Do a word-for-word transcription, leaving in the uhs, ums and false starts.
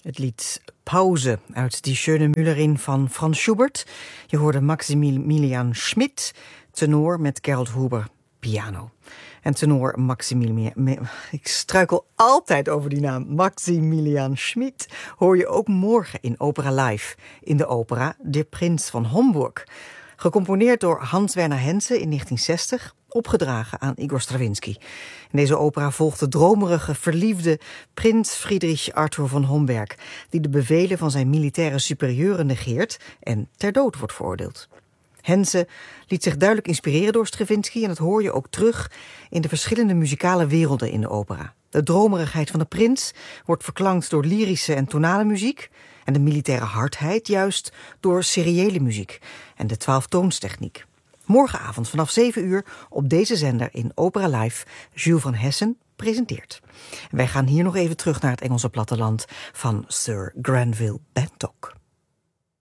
Het lied Pauze uit Die Schöne Müllerin van Franz Schubert. Je hoorde Maximilian Schmid, tenor met Gerald Huber, piano. En tenor Maximilian... Ik struikel altijd over die naam. Maximilian Schmid hoor je ook morgen in Opera Live. In de opera De Prins van Homburg. Gecomponeerd door Hans-Werner Henze in negentien zestig. Opgedragen aan Igor Stravinsky. In deze opera volgt de dromerige, verliefde prins Friedrich Arthur von Homberg, die de bevelen van zijn militaire superieuren negeert en ter dood wordt veroordeeld. Henze liet zich duidelijk inspireren door Stravinsky en dat hoor je ook terug in de verschillende muzikale werelden in de opera. De dromerigheid van de prins wordt verklankt door lyrische en tonale muziek en de militaire hardheid juist door seriële muziek en de twaalftoonstechniek. Morgenavond vanaf zeven uur op deze zender in Opera Live Jules van Hessen presenteert. Wij gaan hier nog even terug naar het Engelse platteland van Sir Granville Bantock.